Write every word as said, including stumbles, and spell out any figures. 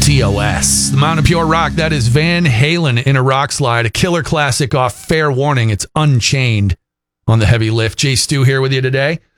T O S. The Mountain of Pure Rock, that is Van Halen in a rock slide, a killer classic off Fair Warning. It's Unchained on the Heavy Lift. Jay Stu here with you today.